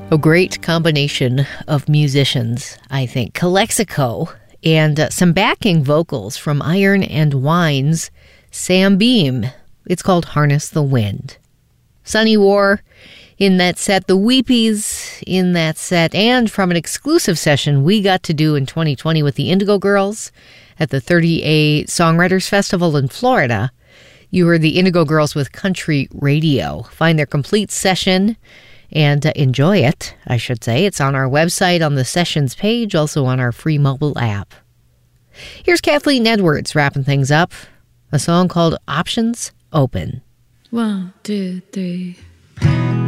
A great combination of musicians, I think. Calexico and some backing vocals from Iron and Wine's Sam Beam. It's called Harness the Wind. Sunny War in that set, the Weepies in that set, and from an exclusive session we got to do in 2020 with the Indigo Girls at the 30A Songwriters Festival in Florida. You heard the Indigo Girls with Country Radio. Find their complete session and enjoy it, I should say. It's on our website, on the Sessions page, also on our free mobile app. Here's Kathleen Edwards wrapping things up. A song called Options Open. 1, 2, 3